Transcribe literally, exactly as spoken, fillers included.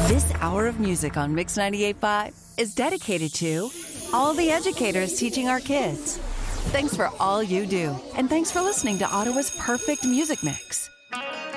This hour of music on Mix ninety-eight point five is dedicated to all the educators teaching our kids. Thanks for all you do, and thanks for listening to Ottawa's perfect music mix.